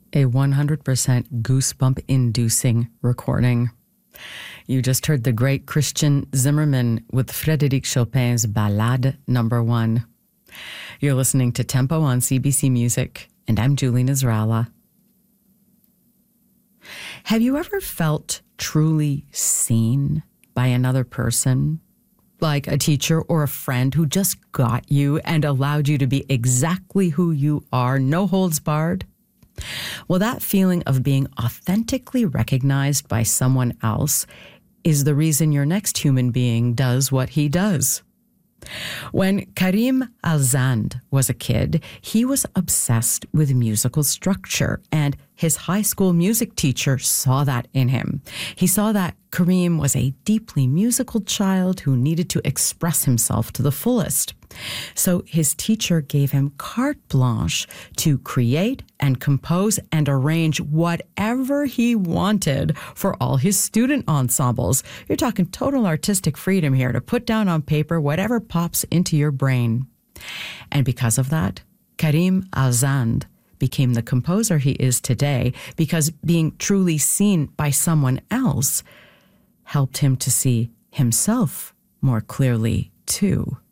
A 100% goosebump-inducing recording. You just heard the great Christian Zimmerman with Frédéric Chopin's Ballade No. 1. You're listening to Tempo on CBC Music, and I'm Julie Nasrallah. Have you ever felt truly seen by another person? Like a teacher or a friend who just got you and allowed you to be exactly who you are, no holds barred? Well, that feeling of being authentically recognized by someone else is the reason your next human being does what he does. When Karim Alzand was a kid, he was obsessed with musical structure, and his high school music teacher saw that in him. He saw that Karim was a deeply musical child who needed to express himself to the fullest. So his teacher gave him carte blanche to create and compose and arrange whatever he wanted for all his student ensembles. You're talking total artistic freedom here to put down on paper whatever pops into your brain. And because of that, Karim Alzand became the composer he is today, because being truly seen by someone else helped him to see himself more clearly too.